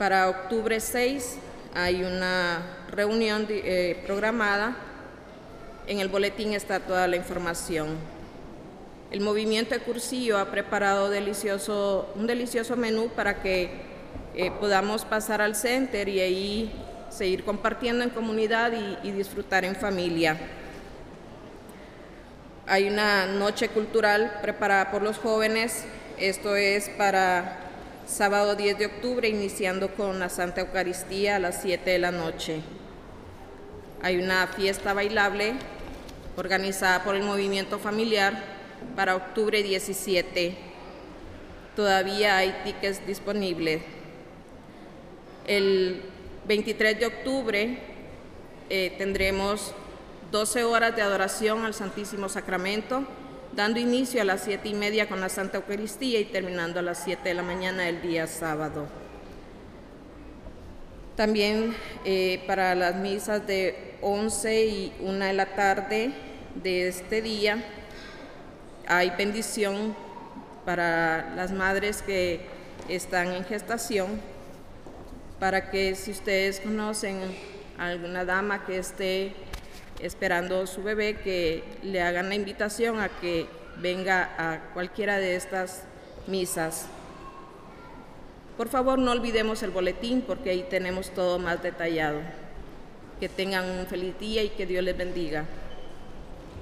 Para octubre 6 hay una reunión programada. En el boletín está toda la información. El movimiento de Cursillo ha preparado un delicioso menú para que podamos pasar al center y ahí seguir compartiendo en comunidad y disfrutar en familia. Hay una noche cultural preparada por los jóvenes. Esto es para sábado 10 de octubre, iniciando con la Santa Eucaristía a las 7 de la noche. Hay una fiesta bailable organizada por el movimiento familiar para octubre 17. Todavía hay tickets disponibles. El 23 de octubre tendremos 12 horas de adoración al Santísimo Sacramento, dando inicio a las 7:30 con la Santa Eucaristía y terminando a las 7 de la mañana el día sábado. También para las misas de 11 y 1 de la tarde de este día hay bendición para las madres que están en gestación, para que si ustedes conocen a alguna dama que esté esperando su bebé, que le hagan la invitación a que venga a cualquiera de estas misas. Por favor, no olvidemos el boletín porque ahí tenemos todo más detallado. Que tengan un feliz día y que Dios les bendiga.